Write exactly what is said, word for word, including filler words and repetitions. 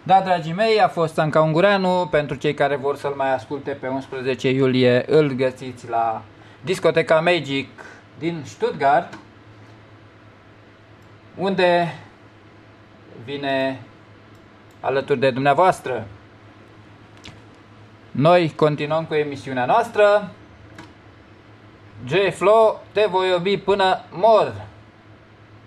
Da, dragii mei, a fost Anca Ungureanu. Pentru cei care vor să-l mai asculte, pe unsprezece iulie îl găsiți la discoteca Magic din Stuttgart, unde vine alături de dumneavoastră. Noi continuăm cu emisiunea noastră. J-Flow, te voi iubi până mor.